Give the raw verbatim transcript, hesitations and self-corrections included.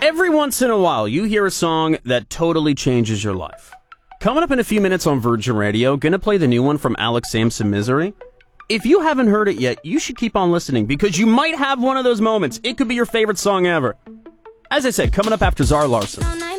Every once in a while, you hear a song that totally changes your life. Coming up in a few minutes on Virgin Radio, gonna play the new one from Alex Sampson, Misery. If you haven't heard it yet, you should keep on listening because you might have one of those moments. It could be your favorite song ever. As I said, coming up after Zara Larsson.